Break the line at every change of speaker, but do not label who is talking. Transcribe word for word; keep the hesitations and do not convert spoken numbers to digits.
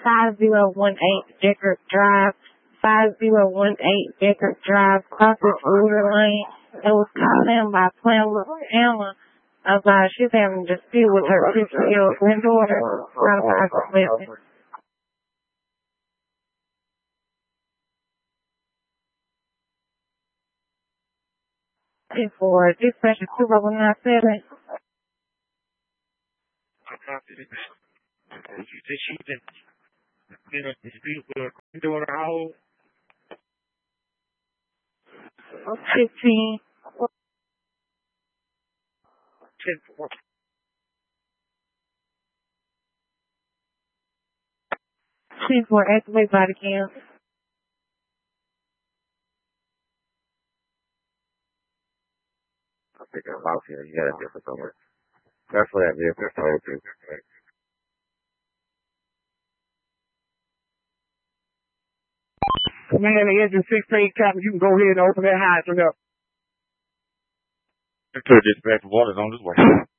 five zero one eight Deckard Drive, five zero one eight Deckard Drive, Crawford Ruler Lane. It was called in by Pamela Emma about she's having a dispute with her fifty-year-old granddaughter about her living. For dispatcher two oh nine seven.
I copied it. You said she's been in a dispute with her granddaughter. How old?
fifteen.
ten, four.
ten four, activate body cam.
I think I'm out here. You got a different number. That's what that vehicle told you.
Man, the engine sixteen captain, you can go ahead and open that hydrant up.
Dispatch water's on this way.